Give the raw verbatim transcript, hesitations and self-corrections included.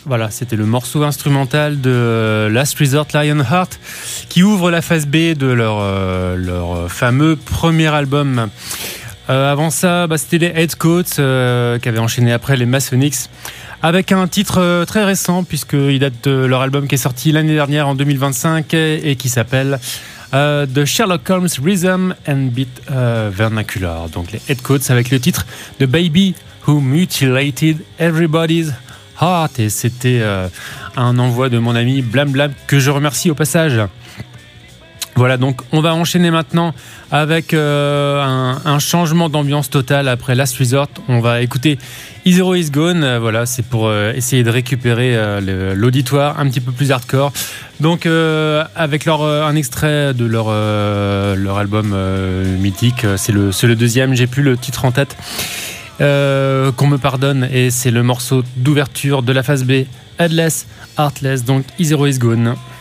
Voilà, c'était le morceau instrumental de Last Resort Lionheart qui ouvre la phase B de leur, euh, leur fameux premier album. Euh, avant ça, bah, c'était les Headcoats euh, qui avaient enchaîné après les Masonics avec un titre euh, très récent puisqu'il date de leur album qui est sorti l'année dernière en deux mille vingt-cinq et, et qui s'appelle euh, The Sherlock Holmes Rhythm and Beat euh, Vernacular. Donc les Headcoats avec le titre The Baby Who Mutilated Everybody's Heart, et c'était euh, un envoi de mon ami Blam Blam que je remercie au passage. Voilà, donc on va enchaîner maintenant avec euh, un, un changement d'ambiance total après Last Resort. On va écouter Is Zero Is Gone. Euh, voilà, c'est pour euh, essayer de récupérer euh, le, l'auditoire un petit peu plus hardcore. Donc euh, avec leur euh, un extrait de leur euh, leur album euh, mythique. C'est le c'est le deuxième. J'ai plus le titre en tête. Euh, qu'on me pardonne, et c'est le morceau d'ouverture de la phase B, Headless, Heartless, donc Is Zero Is Gone.